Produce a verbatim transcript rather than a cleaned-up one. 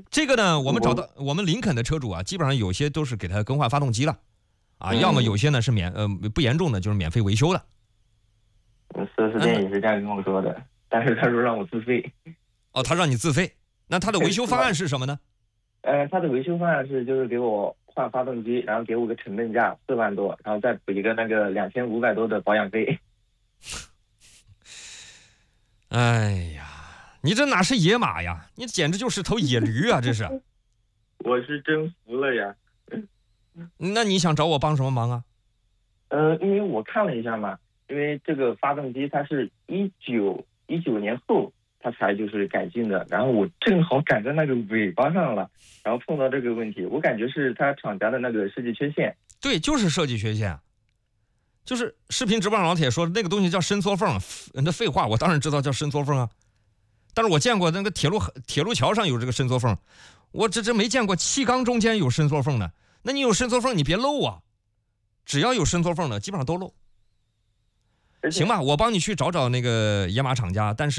这个呢，我们找到我们林肯的车主啊，基本上有些都是给他更换发动机了，啊， 嗯、 要么有些呢是免呃不严重的，就是免费维修的。 四 S 店也是这样跟我说的，嗯、但是他说让我自费。 哦，他让你自费，那他的维修方案是什么呢？ 呃，他的维修方案是就是给我换发动机，然后给我个成本价四万多，然后再补一个那个两千五百多的保养费。 哎呀，你这哪是野马呀？你简直就是头野驴啊！这是。 我是真服了呀。 那你想找我帮什么忙啊？ 呃，因为我看了一下嘛，因为这个发动机它是一九一九年后它才就是改进的，然后我正好赶在那个尾巴上了，然后碰到这个问题，我感觉是它厂家的那个设计缺陷。 对，就是设计缺陷。就是视频直播上老铁说那个东西叫伸缩缝，那废话，我当然知道叫伸缩缝啊。但是我见过那个铁路铁路桥上有这个伸缩缝，我这这没见过气缸中间有伸缩缝的。那你有伸缩缝，你别漏啊！只要有伸缩缝的，基本上都漏。行吧，我帮你去找找那个野马厂家，但是。